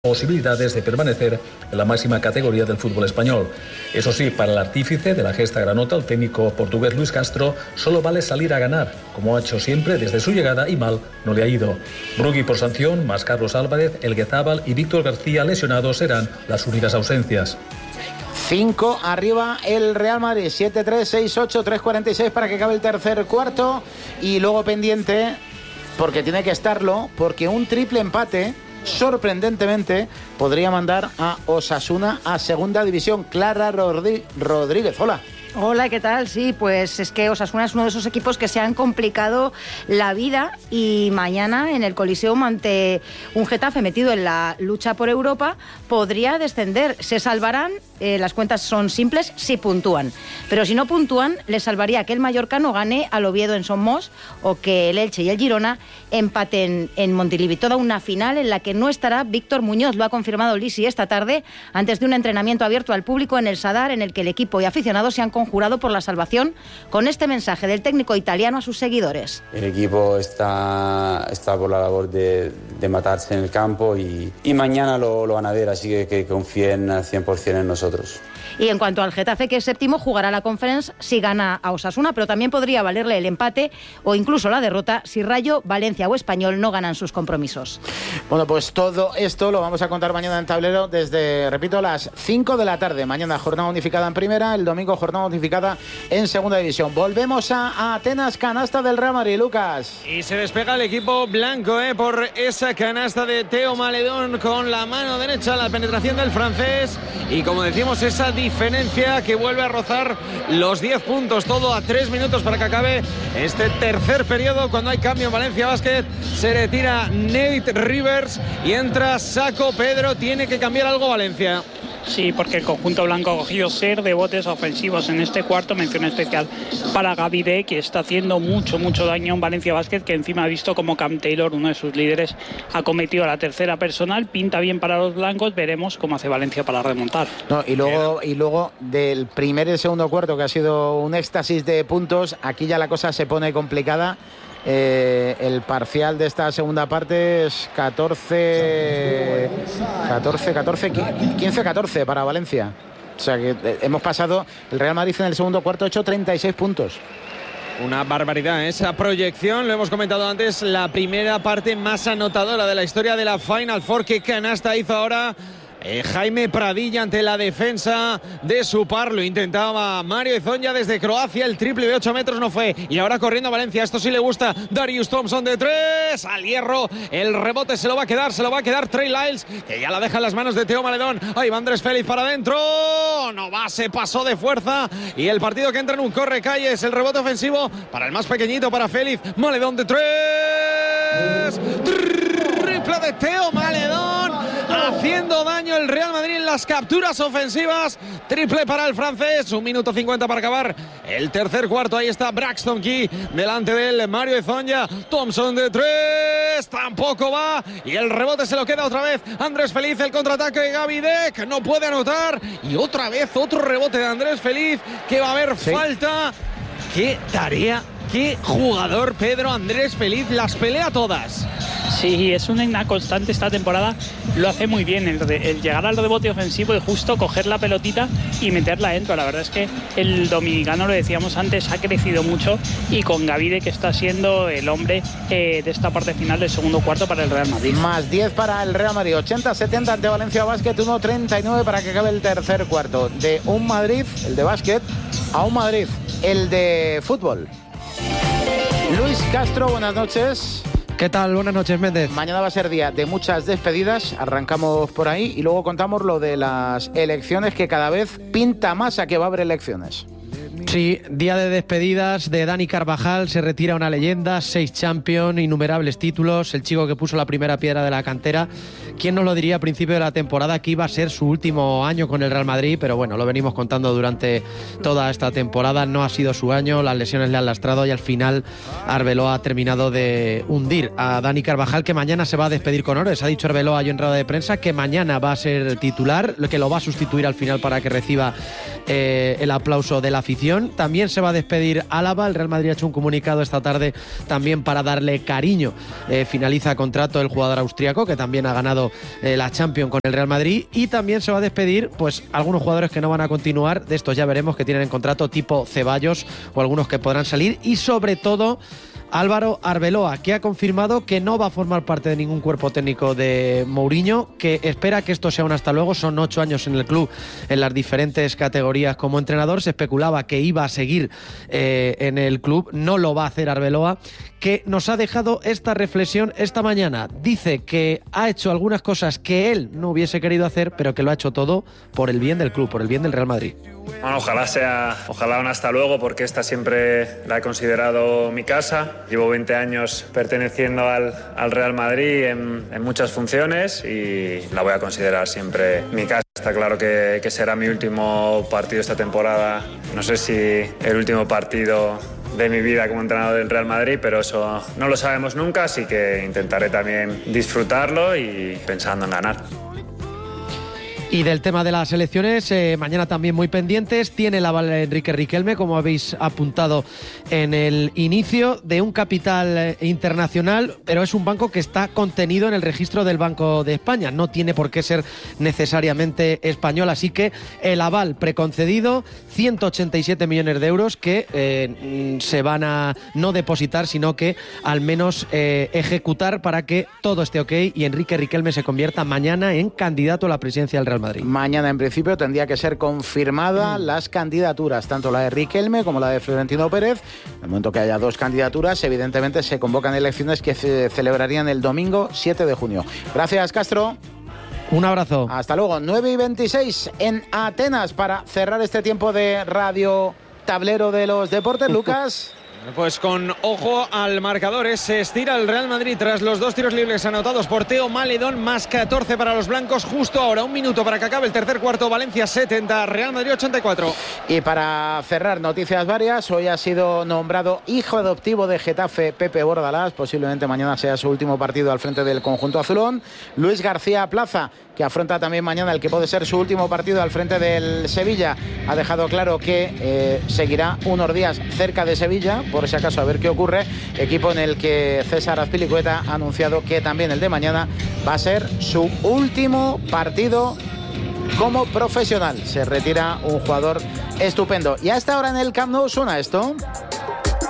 posibilidades de permanecer en la máxima categoría del fútbol español. Eso sí, para el artífice de la gesta granota, el técnico portugués Luis Castro, solo vale salir a ganar, como ha hecho siempre desde su llegada, y mal no le ha ido. Brugui por sanción, más Carlos Álvarez, Elguezábal y Víctor García lesionados serán las únicas ausencias. 5 arriba el Real Madrid, 7-3, 6-8, 3-46 para que acabe el tercer cuarto. Y luego pendiente, porque tiene que estarlo, porque un triple empate sorprendentemente podría mandar a Osasuna a segunda división. Clara Rodríguez, hola. Hola, ¿qué tal? Sí, pues es que Osasuna es uno de esos equipos que se han complicado la vida, y mañana en el Coliseum, ante un Getafe metido en la lucha por Europa, podría descender. Se salvarán, las cuentas son simples, si puntúan. Pero si no puntúan, les salvaría que el Mallorca no gane al Oviedo en Somos, o que el Elche y el Girona empaten en Montilivi. Toda una final en la que no estará Víctor Muñoz. Lo ha confirmado Lisi esta tarde, antes de un entrenamiento abierto al público en el Sadar, en el que el equipo y aficionados se han conjurado por la salvación, con este mensaje del técnico italiano a sus seguidores. El equipo está por la labor de matarse en el campo, y mañana lo van a ver, así que confíen al 100% en nosotros. Y en cuanto al Getafe, que es séptimo, jugará la Conference si gana a Osasuna, pero también podría valerle el empate o incluso la derrota si Rayo, Valencia o Español no ganan sus compromisos. Bueno, pues todo esto lo vamos a contar mañana en Tablero desde, repito, las 5 de la tarde. Mañana jornada unificada en primera, el domingo jornada unificada en segunda división. Volvemos a Atenas, canasta del Real Madrid, Lucas. Y se despega el equipo blanco por esa canasta de Teo Maledón con la mano derecha, la penetración del francés, y como decimos, esa diferencia que vuelve a rozar los 10 puntos. Todo a 3 minutos para que acabe este tercer periodo, cuando hay cambio en Valencia Basket. Se retira Nate Rivers y entra Saco Pedro. Tiene que cambiar algo Valencia. Sí, porque el conjunto blanco ha cogido ser de botes ofensivos en este cuarto. Mención especial para Gavide, que está haciendo mucho daño en Valencia Basket, que encima ha visto como Cam Taylor, uno de sus líderes, ha cometido la tercera personal. Pinta bien para los blancos, veremos cómo hace Valencia para remontar. No, y luego del primer y el segundo cuarto, que ha sido un éxtasis de puntos, aquí ya la cosa se pone complicada. El parcial de esta segunda parte es 15-14 para Valencia. O sea que hemos pasado, el Real Madrid en el segundo cuarto ha hecho 36 puntos. Una barbaridad esa proyección, lo hemos comentado antes, la primera parte más anotadora de la historia de la Final Four. ¿Qué canasta hizo ahora Jaime Pradilla ante la defensa de su par? Lo intentaba Mario Hezonja desde Croacia, el triple de 8 metros no fue, y ahora corriendo a Valencia, esto sí le gusta, Darius Thompson de 3, al hierro, el rebote se lo va a quedar Trey Lyles, que ya la deja en las manos de Teo Maledón. Ahí va Andrés Félix para adentro, no va, se pasó de fuerza, y el partido que entra en un corre-calles. El rebote ofensivo para el más pequeñito, para Félix, Maledón de 3, triple de Teo Maledón, haciendo daño el Real Madrid en las capturas ofensivas. Triple para el francés, 1 minuto 50 para acabar el tercer cuarto. Ahí está Braxton Key delante del Mario Hezonja. Thompson de 3, tampoco va, y el rebote se lo queda otra vez Andrés Feliz. El contraataque de Gavide, que no puede anotar, y otra vez otro rebote de Andrés Feliz, que va a haber falta. Qué tarea, qué jugador Pedro Andrés Feliz, las pelea todas. Sí, es una constante esta temporada, lo hace muy bien, el llegar al rebote ofensivo y justo coger la pelotita y meterla dentro. La verdad es que el dominicano, lo decíamos antes, ha crecido mucho, y con Gavide, que está siendo el hombre de esta parte final del segundo cuarto para el Real Madrid. Más 10 para el Real Madrid, 80-70 ante Valencia Basket, 1-39 para que acabe el tercer cuarto. De un Madrid, el de básquet, a un Madrid, el de fútbol. Luis Castro, buenas noches. ¿Qué tal? Buenas noches, Méndez. Mañana va a ser día de muchas despedidas, arrancamos por ahí y luego contamos lo de las elecciones, que cada vez pinta más a que va a haber elecciones. Sí, día de despedidas de Dani Carvajal, se retira una leyenda, 6 Champions, innumerables títulos, el chico que puso la primera piedra de la cantera. ¿Quién nos lo diría a principio de la temporada que iba a ser su último año con el Real Madrid? Pero bueno, lo venimos contando durante toda esta temporada, no ha sido su año, las lesiones le han lastrado, y al final Arbeloa ha terminado de hundir a Dani Carvajal, que mañana se va a despedir con honores. Ha dicho Arbeloa hoy en rueda de prensa que mañana va a ser titular, que lo va a sustituir al final para que reciba el aplauso de la afición. También se va a despedir Álava. El Real Madrid ha hecho un comunicado esta tarde también para darle cariño. Finaliza contrato el jugador austriaco, que también ha ganado ganado la Champions con el Real Madrid, y también se va a despedir pues algunos jugadores que no van a continuar, de estos ya veremos que tienen en contrato, tipo Ceballos o algunos que podrán salir, y sobre todo Álvaro Arbeloa, que ha confirmado que no va a formar parte de ningún cuerpo técnico de Mourinho, que espera que esto sea un hasta luego. Son 8 años en el club en las diferentes categorías como entrenador. Se especulaba que iba a seguir en el club, no lo va a hacer Arbeloa, que nos ha dejado esta reflexión esta mañana. Dice que ha hecho algunas cosas que él no hubiese querido hacer, pero que lo ha hecho todo por el bien del club, por el bien del Real Madrid. Bueno, ojalá un hasta luego, porque esta siempre la he considerado mi casa. Llevo 20 años perteneciendo al Real Madrid en muchas funciones y la voy a considerar siempre mi casa. Está claro que será mi último partido esta temporada. No sé si el último partido de mi vida como entrenador del Real Madrid, pero eso no lo sabemos nunca, así que intentaré también disfrutarlo y pensando en ganar. Y del tema de las elecciones, mañana también muy pendientes. Tiene el aval Enrique Riquelme, como habéis apuntado en el inicio, de un capital internacional, pero es un banco que está contenido en el registro del Banco de España. No tiene por qué ser necesariamente español, así que el aval preconcedido, 187 millones de euros que se van a no depositar, sino que al menos ejecutar para que todo esté ok y Enrique Riquelme se convierta mañana en candidato a la presidencia del Real Madrid. Mañana, en principio, tendría que ser confirmada las candidaturas, tanto la de Riquelme como la de Florentino Pérez. En el momento que haya dos candidaturas, evidentemente se convocan elecciones que se celebrarían el domingo 7 de junio. Gracias, Castro. Un abrazo. Hasta luego. 9:26 en Atenas para cerrar este tiempo de Radio Tablero de los Deportes. Lucas. Pues con ojo al marcador, se estira el Real Madrid tras los 2 tiros libres anotados por Teo Maledón, más 14 para los blancos. Justo ahora, 1 minuto para que acabe el tercer cuarto. Valencia 70, Real Madrid 84. Y para cerrar, noticias varias. Hoy ha sido nombrado hijo adoptivo de Getafe Pepe Bordalás. Posiblemente mañana sea su último partido al frente del conjunto azulón. Luis García Plaza, que afronta también mañana el que puede ser su último partido al frente del Sevilla, ha dejado claro que seguirá unos días cerca de Sevilla, por si acaso a ver qué ocurre. Equipo en el que César Azpilicueta ha anunciado que también el de mañana va a ser su último partido como profesional. Se retira un jugador estupendo. Y a esta hora en el Camp Nou suena esto.